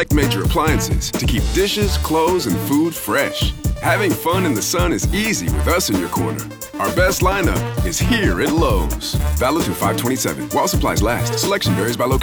Major appliances to keep dishes, clothes, and food fresh. Having fun in the sun is easy with us in your corner. Our best lineup is here at Lowe's. Valid through 5/27. While supplies last. Selection varies by location.